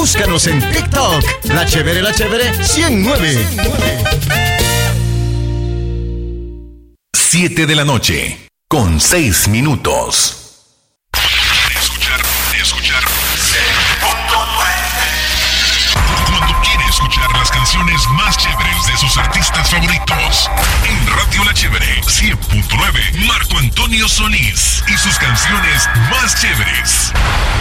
Búscanos en TikTok. La Chévere 109. 7 de la noche, con 6 minutos. Cuando quiere escuchar las canciones más chéveres de sus artistas favoritos. En Radio La Chévere 100.9, Marco Antonio Solís y sus canciones más chéveres.